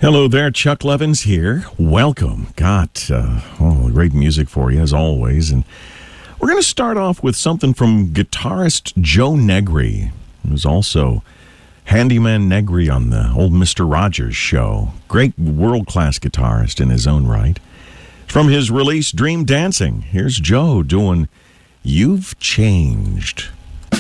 Hello there, Chuck Levins here. Welcome. Got great music for you, as always. And we're going to start off with something from guitarist Joe Negri, who's also Handyman Negri on the old Mr. Rogers show. Great world-class guitarist in his own right. From his release, Dream Dancing, here's Joe doing You've Changed.